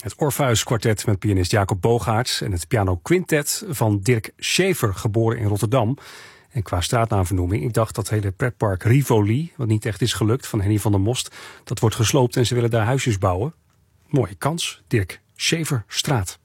Het Orpheus Quartet met pianist Jacob Boogaerts en het piano quintet van Dirk Schaefer, geboren in Rotterdam. En qua straatnaamvernoeming, ik dacht dat hele pretpark Rivoli, wat niet echt is gelukt, van Henny van der Most, dat wordt gesloopt en ze willen daar huisjes bouwen. Mooie kans, Dirk Schaeferstraat.